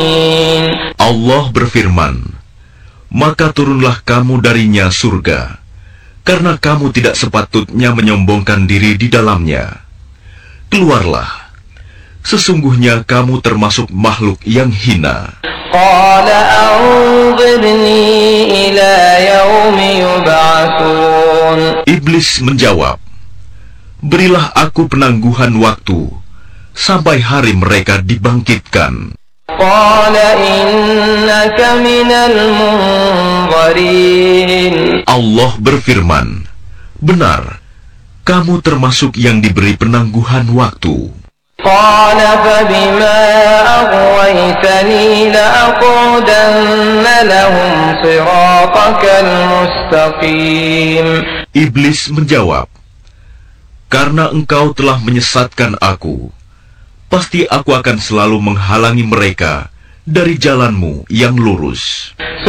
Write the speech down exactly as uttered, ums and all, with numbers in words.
Allah berfirman, maka turunlah kamu darinya surga, karena kamu tidak sepatutnya menyombongkan diri di dalamnya. Keluarlah, sesungguhnya kamu termasuk makhluk yang hina. Qala anzirni ila yaumi yub'atsun. Iblis menjawab, berilah aku penangguhan waktu sampai hari mereka dibangkitkan. Qala innaka minal munzirin. Allah berfirman, benar, kamu termasuk yang diberi penangguhan waktu. Qala fabima aghwaytani la'aqudanna lahum siratakal mustaqim. Iblis menjawab, karena engkau telah menyesatkan aku, pasti aku akan selalu menghalangi mereka dari jalanmu yang lurus.